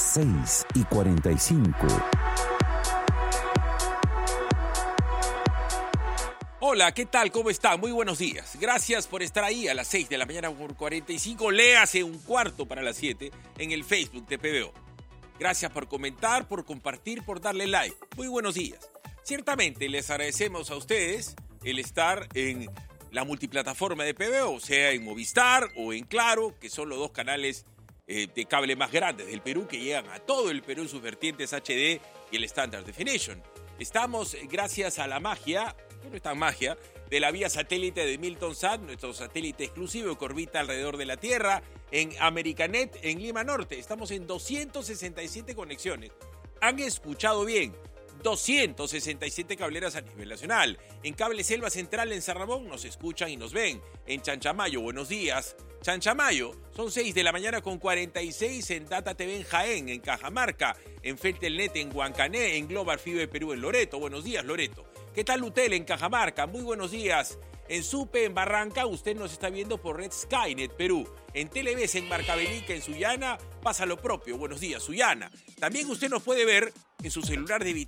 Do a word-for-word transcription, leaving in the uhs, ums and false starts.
seis y cuarenta y cinco. Hola, ¿qué tal? ¿Cómo está? Muy buenos días. Gracias por estar ahí a las seis de la mañana por cuarenta y cinco. Léase un cuarto para las siete en el Facebook de P B O. Gracias por comentar, por compartir, por darle like. Muy buenos días. Ciertamente les agradecemos a ustedes el estar en la multiplataforma de P B O, sea en Movistar o en Claro, que son los dos canales eh, de cable más grandes del Perú, que llegan a todo el Perú en sus vertientes H D y el Standard Definition. Estamos, gracias a la magia, que no es tan magia, de la vía satélite de Miltonsat, nuestro satélite exclusivo que orbita alrededor de la Tierra, en Americanet, en Lima Norte. Estamos en doscientas sesenta y siete conexiones. Han escuchado bien, doscientas sesenta y siete cableras a nivel nacional. En Cable Selva Central en San Ramón nos escuchan y nos ven. En Chanchamayo, buenos días. Chanchamayo, son seis de la mañana con cuarenta y seis en Data T V en Jaén, en Cajamarca, en Feltelnet en Huancané, en Global Fiber Perú en Loreto. Buenos días, Loreto. ¿Qué tal Lutel en Cajamarca? Muy buenos días. En Supe, en Barranca, usted nos está viendo por Red Skynet Perú. En Televes, en Marcabelica, en Sullana, pasa lo propio. Buenos días, Sullana. También usted nos puede ver en su celular de